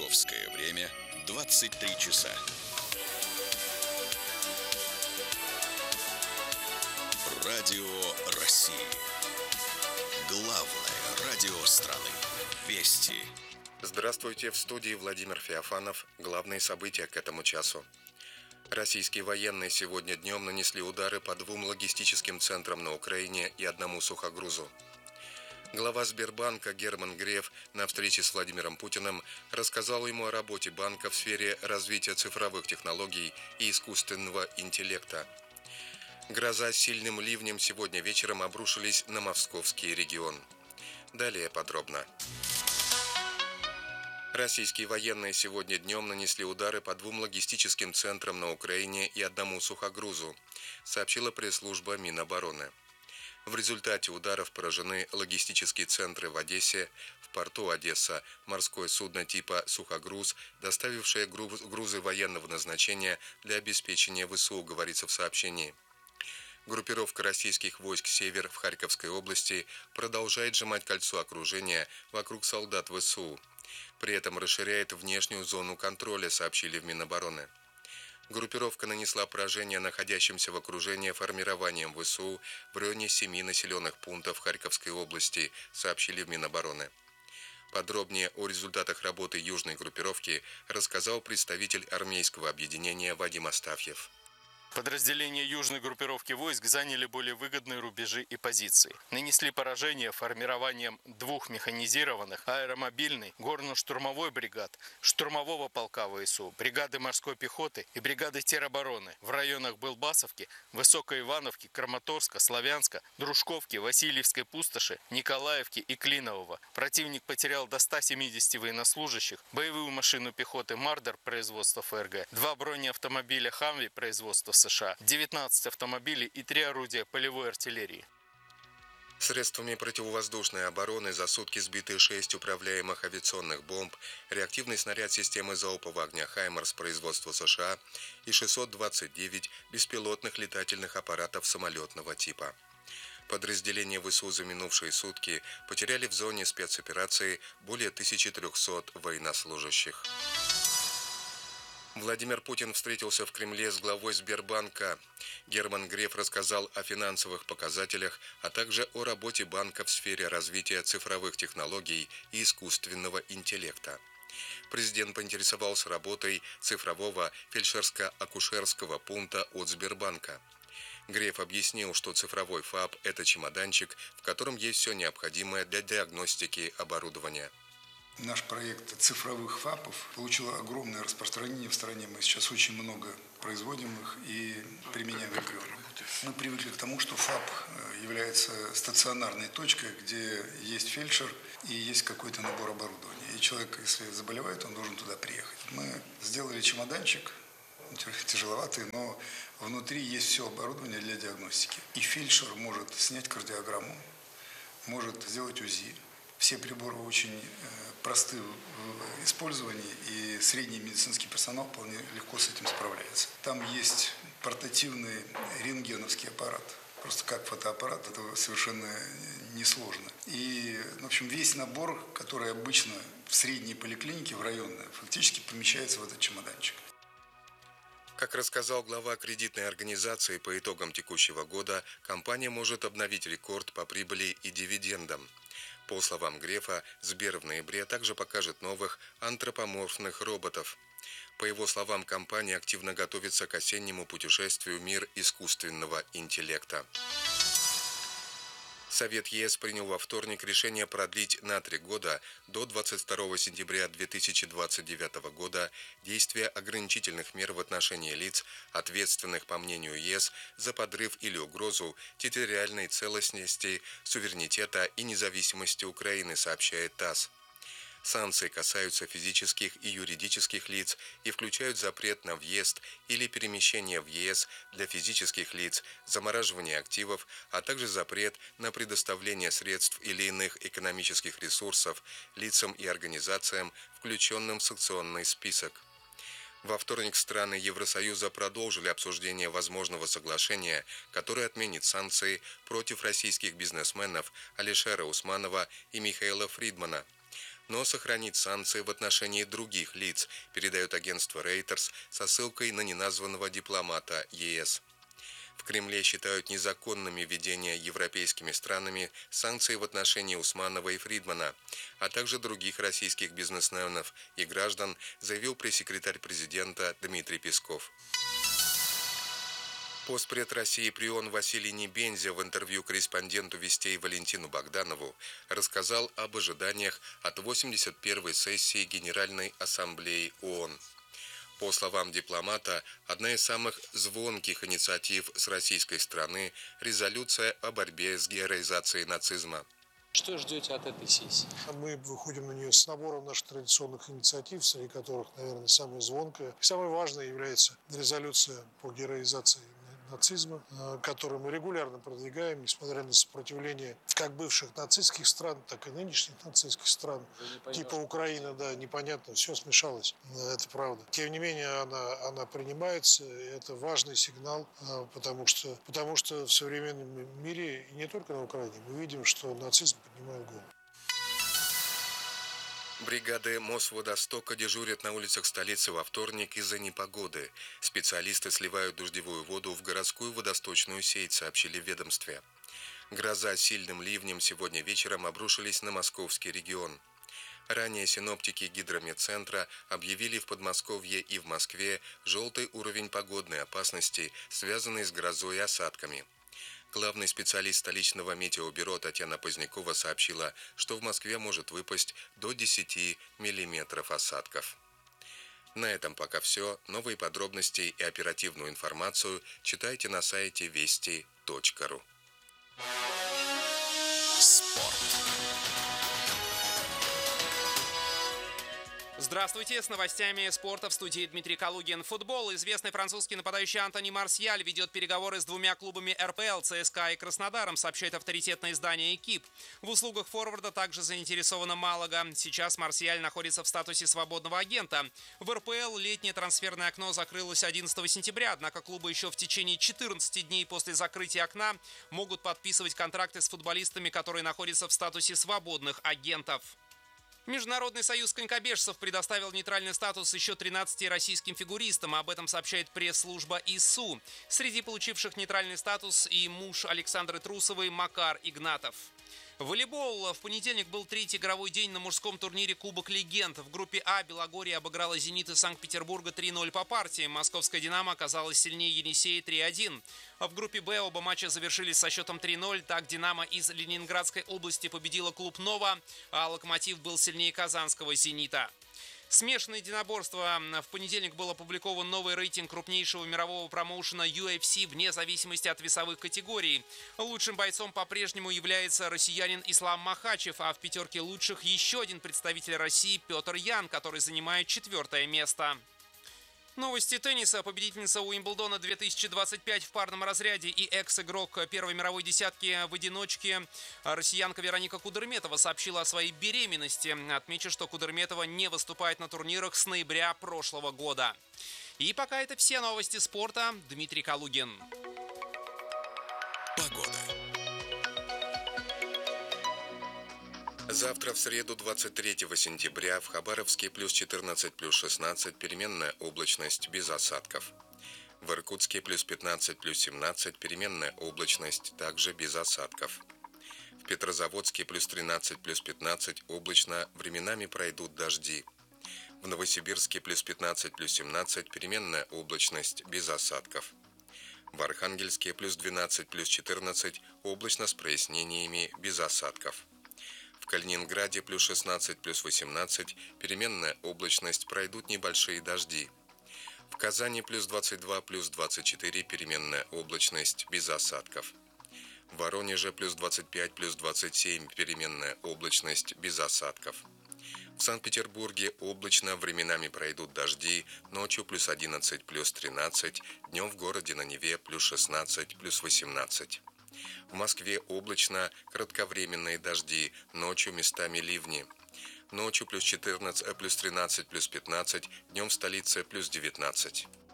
Московское время 23 часа. Радио России. Главное радио страны. Вести. Здравствуйте, в студии Владимир Феофанов. Главные события к этому часу. Российские военные сегодня днем нанесли удары по 2 логистическим центрам на Украине и 1 сухогрузу. Глава Сбербанка Герман Греф на встрече с Владимиром Путиным рассказал ему о работе банка в сфере развития цифровых технологий и искусственного интеллекта. Гроза с сильным ливнем сегодня вечером обрушились на Московский регион. Далее подробно. Российские военные сегодня днем нанесли удары по 2 логистическим центрам на Украине и 1 сухогрузу, сообщила пресс-служба Минобороны. В результате ударов поражены логистические центры в Одессе, в порту Одесса морское судно типа «Сухогруз», доставившее грузы военного назначения для обеспечения ВСУ, говорится в сообщении. Группировка российских войск «Север» в Харьковской области продолжает сжимать кольцо окружения вокруг солдат ВСУ. При этом расширяет внешнюю зону контроля, сообщили в Минобороны. Группировка нанесла поражение находящимся в окружении формированием ВСУ в районе 7 населенных пунктов Харьковской области, сообщили в Минобороны. Подробнее о результатах работы южной группировки рассказал представитель армейского объединения Вадим Астафьев. Подразделения южной группировки войск заняли более выгодные рубежи и позиции. Нанесли поражение формированием 2 механизированных, аэромобильной, горно-штурмовой бригад, штурмового полка ВСУ, бригады морской пехоты и бригады теробороны в районах Былбасовки, Высокой Ивановки, Краматорска, Славянска, Дружковки, Васильевской пустоши, Николаевки и Клинового. Противник потерял до 170 военнослужащих, боевую машину пехоты «Мардер» производства ФРГ, 2 бронеавтомобиля «Хамви» производства США, 19 автомобилей и 3 орудия полевой артиллерии. Средствами противовоздушной обороны за сутки сбиты 6 управляемых авиационных бомб, реактивный снаряд системы залпового огня «Хаймарс» производства США и 629 беспилотных летательных аппаратов самолетного типа. Подразделения ВСУ за минувшие сутки потеряли в зоне спецоперации более 1300 военнослужащих. Владимир Путин встретился в Кремле с главой Сбербанка. Герман Греф рассказал о финансовых показателях, а также о работе банка в сфере развития цифровых технологий и искусственного интеллекта. Президент поинтересовался работой цифрового фельдшерско-акушерского пункта от Сбербанка. Греф объяснил, что цифровой ФАП – это чемоданчик, в котором есть все необходимое для диагностики оборудования. Наш проект цифровых ФАПов получил огромное распространение в стране. Мы сейчас очень много производим их и применяем в регионах. Мы привыкли к тому, что ФАП является стационарной точкой, где есть фельдшер и есть какой-то набор оборудования. И человек, если заболевает, он должен туда приехать. Мы сделали чемоданчик, тяжеловатый, но внутри есть все оборудование для диагностики. И фельдшер может снять кардиограмму, может сделать УЗИ. Все приборы очень просты в использовании, и средний медицинский персонал вполне легко с этим справляется. Там есть портативный рентгеновский аппарат. Просто как фотоаппарат, это совершенно несложно. И, в общем, весь набор, который обычно в средней поликлинике, в районной, фактически помещается в этот чемоданчик. Как рассказал глава кредитной организации, по итогам текущего года компания может обновить рекорд по прибыли и дивидендам. По словам Грефа, Сбер в ноябре также покажет новых антропоморфных роботов. По его словам, компания активно готовится к осеннему путешествию в мир искусственного интеллекта. Совет ЕС принял во вторник решение продлить на 3 года до 22 сентября 2029 года действие ограничительных мер в отношении лиц, ответственных, по мнению ЕС, за подрыв или угрозу территориальной целостности, суверенитета и независимости Украины, сообщает ТАСС. Санкции касаются физических и юридических лиц и включают запрет на въезд или перемещение в ЕС для физических лиц, замораживание активов, а также запрет на предоставление средств или иных экономических ресурсов лицам и организациям, включенным в санкционный список. Во вторник страны Евросоюза продолжили обсуждение возможного соглашения, которое отменит санкции против российских бизнесменов Алишера Усманова и Михаила Фридмана. но сохранить санкции в отношении других лиц, передает агентство Reuters со ссылкой на неназванного дипломата ЕС. В Кремле считают незаконными введение европейскими странами санкций в отношении Усманова и Фридмана, а также других российских бизнесменов и граждан, заявил пресс-секретарь президента Дмитрий Песков. Постпред России при ООН Василий Небензя в интервью корреспонденту «Вестей» Валентину Богданову рассказал об ожиданиях от 81-й сессии Генеральной Ассамблеи ООН. По словам дипломата, одна из самых звонких инициатив с российской стороны – резолюция о борьбе с героизацией нацизма. Что ждете от этой сессии? Мы выходим на нее с набором наших традиционных инициатив, среди которых, наверное, самая звонкая и самая важная является резолюция по героизации нацизма, которую мы регулярно продвигаем, несмотря на сопротивление как бывших нацистских стран, так и нынешних нацистских стран, типа Украины, да, непонятно, все смешалось, это правда. Тем не менее, она принимается, и это важный сигнал, потому что в современном мире, и не только на Украине, мы видим, что нацизм поднимает голову. Бригады Мосводостока дежурят на улицах столицы во вторник из-за непогоды. Специалисты сливают дождевую воду в городскую водосточную сеть, сообщили в ведомстве. Гроза с сильным ливнем сегодня вечером обрушились на московский регион. Ранее синоптики Гидрометцентра объявили в Подмосковье и в Москве желтый уровень погодной опасности, связанный с грозой и осадками. Главный специалист столичного метеобюро Татьяна Позднякова сообщила, что в Москве может выпасть до 10 миллиметров осадков. На этом пока все. Новые подробности и оперативную информацию читайте на сайте вести.ру. Спорт. Здравствуйте, с новостями спорта в студии Дмитрий Калугин. Футбол. Известный французский нападающий Антони Марсиаль ведет переговоры с двумя клубами РПЛ, ЦСКА и Краснодаром, сообщает авторитетное издание «Экип». В услугах форварда также заинтересована Малага. Сейчас Марсиаль находится в статусе свободного агента. В РПЛ летнее трансферное окно закрылось 11 сентября, однако клубы еще в течение 14 дней после закрытия окна могут подписывать контракты с футболистами, которые находятся в статусе свободных агентов. Международный союз конькобежцев предоставил нейтральный статус еще 13 российским фигуристам. Об этом сообщает пресс-служба ИСУ. Среди получивших нейтральный статус и муж Александры Трусовой Макар Игнатов. Волейбол. В понедельник был третий игровой день на мужском турнире Кубок Легенд. В группе А Белогорье обыграла «Зенит» из Санкт-Петербурга 3-0 по партии. Московская «Динамо» оказалась сильнее «Енисея» 3-1. А в группе Б оба матча завершились со счетом 3-0. Так «Динамо» из Ленинградской области победила клуб «Нова», а «Локомотив» был сильнее казанского «Зенита». Смешанное единоборство. В понедельник был опубликован новый рейтинг крупнейшего мирового промоушена UFC вне зависимости от весовых категорий. Лучшим бойцом по-прежнему является россиянин Ислам Махачев, а в пятерке лучших еще один представитель России Петр Ян, который занимает 4-е место. Новости тенниса. Победительница Уимблдона 2025 в парном разряде и экс-игрок первой мировой десятки в одиночке россиянка Вероника Кудерметова сообщила о своей беременности. Отмечу, что Кудерметова не выступает на турнирах с ноября прошлого года. И пока это все новости спорта. Дмитрий Калугин. Погода. Завтра, в среду, 23 сентября, в Хабаровске плюс 14, плюс 16, переменная облачность без осадков. В Иркутске плюс 15, плюс 17, переменная облачность, также без осадков. В Петрозаводске плюс 13, плюс 15, облачно, временами пройдут дожди. В Новосибирске плюс 15, плюс 17, переменная облачность, без осадков. В Архангельске плюс 12, плюс 14, облачно с прояснениями, без осадков. В Калининграде плюс 16, плюс 18, переменная облачность, пройдут небольшие дожди. В Казани плюс 22, плюс 24, переменная облачность, без осадков. В Воронеже плюс 25, плюс 27, переменная облачность, без осадков. В Санкт-Петербурге облачно, временами пройдут дожди, ночью плюс 11, плюс 13, днем в городе на Неве плюс 16, плюс 18. В Москве облачно, кратковременные дожди, ночью местами ливни. Ночью плюс 14, плюс 13, плюс 15, днем в столице плюс 19.